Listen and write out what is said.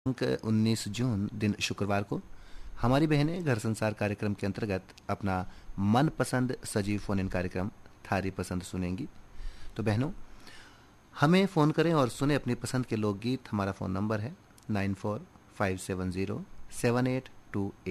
दिनांक 19 जून दिन शुक्रवार को हमारी बहनें घर संसार कार्यक्रम के अंतर्गत अपना मनपसंद सजीव फोन इन कार्यक्रम थारी पसंद सुनेंगी। तो बहनों, हमें फ़ोन करें और सुने अपनी पसंद के लोकगीत। हमारा फ़ोन नंबर है 94570782